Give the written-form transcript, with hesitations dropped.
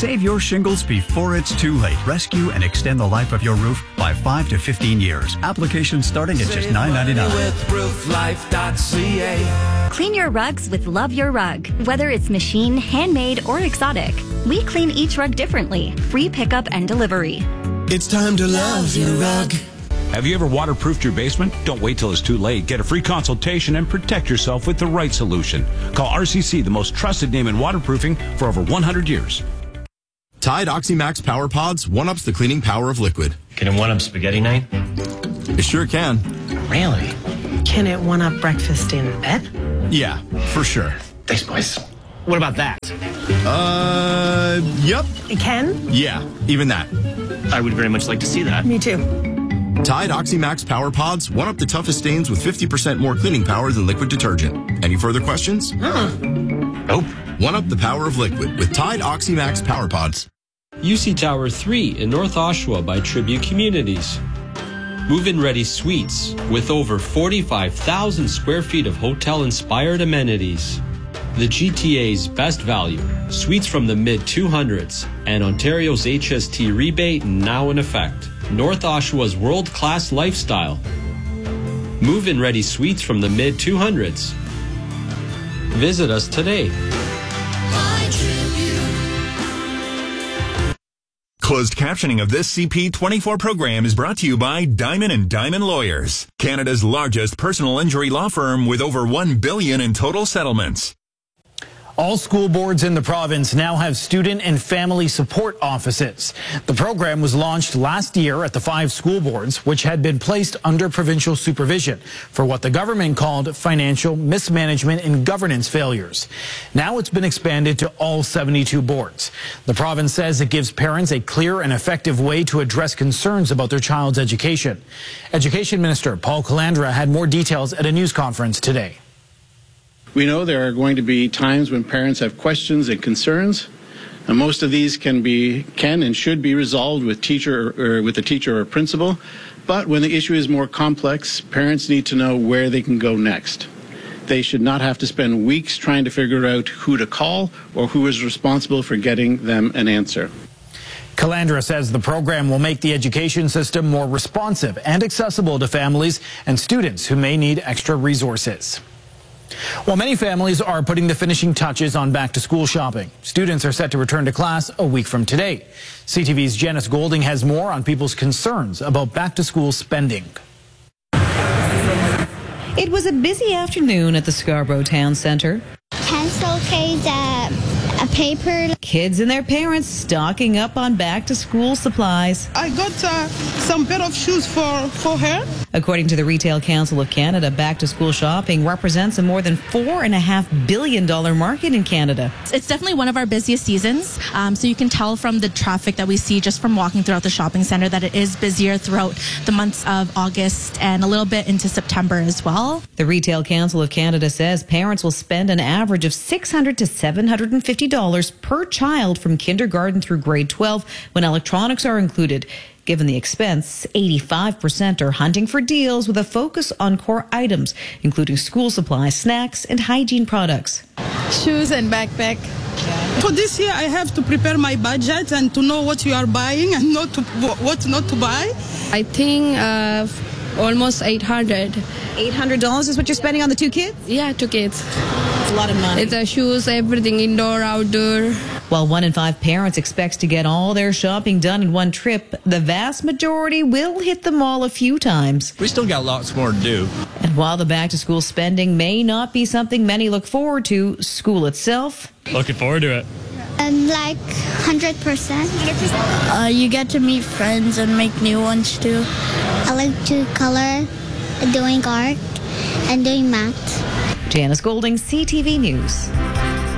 Save your shingles before it's too late. Rescue and extend the life of your roof by 5 to 15 years. Application starting at just $9.99. With rooflife.ca. Clean your rugs with Love Your Rug. Whether it's machine, handmade, or exotic, we clean each rug differently. Free pickup and delivery. It's time to love your rug. Have you ever waterproofed your basement? Don't wait till it's too late. Get a free consultation and protect yourself with the right solution. Call RCC, the most trusted name in waterproofing for over 100 years. Tide OxyMax Power Pods one-ups the cleaning power of liquid. Can it one-up spaghetti night? It sure can. Really? Can it one-up breakfast in bed? Yeah, for sure. Thanks, boys. What about that? Yep. It can? Yeah, even that. I would very much like to see that. Me too. Tide OxyMax Power Pods one-up the toughest stains with 50% more cleaning power than liquid detergent. Any further questions? Nope. One-up the power of liquid with Tide OxyMax Power Pods. UC Tower 3 in North Oshawa by Tribute Communities. Move-in ready suites with over 45,000 square feet of hotel-inspired amenities. The GTA's best value, suites from the mid-200s, and Ontario's HST rebate now in effect. North Oshawa's world-class lifestyle. Move-in ready suites from the mid-200s. Visit us today. Closed captioning of this CP24 program is brought to you by Diamond & Diamond Lawyers, Canada's largest personal injury law firm with over $1 billion in total settlements. All school boards in the province now have student and family support offices. The program was launched last year at the 5 school boards, which had been placed under provincial supervision for what the government called financial mismanagement and governance failures. Now it's been expanded to all 72 boards. The province says it gives parents a clear and effective way to address concerns about their child's education. Education Minister Paul Calandra had more details at a news conference today. We know there are going to be times when parents have questions and concerns, and most of these can and should be resolved with the teacher or principal. But when the issue is more complex, parents need to know where they can go next. They should not have to spend weeks trying to figure out who to call or who is responsible for getting them an answer. Calandra says the program will make the education system more responsive and accessible to families and students who may need extra resources. Well, many families are putting the finishing touches on back-to-school shopping. Students are set to return to class a week from today. CTV's Janice Golding has more on people's concerns about back-to-school spending. It was a busy afternoon at the Scarborough Town Centre. Pencil case, a paper. Kids and their parents stocking up on back-to-school supplies. I got some pair of shoes for her. According to the Retail Council of Canada, back-to-school shopping represents a more than $4.5 billion market in Canada. It's definitely one of our busiest seasons, so you can tell from the traffic that we see just from walking throughout the shopping centre that it is busier throughout the months of August and a little bit into September as well. The Retail Council of Canada says parents will spend an average of $600 to $750 per child from kindergarten through grade 12 when electronics are included. Given the expense, 85% are hunting for deals with a focus on core items, including school supplies, snacks, and hygiene products. Shoes and backpack. For this year, I have to prepare my budget and to know what you are buying and what not to buy. I think almost $800. $800 is what you're spending on the 2 kids? Yeah, 2 kids. It's a lot of money. It's the shoes, everything, indoor, outdoor. While 1 in 5 parents expects to get all their shopping done in one trip, the vast majority will hit the mall a few times. We still got lots more to do. And while the back-to-school spending may not be something many look forward to, school itself... Looking forward to it. Like 100%. 100%. You get to meet friends and make new ones too. I like to color, doing art, and doing math. Janice Golding, CTV News.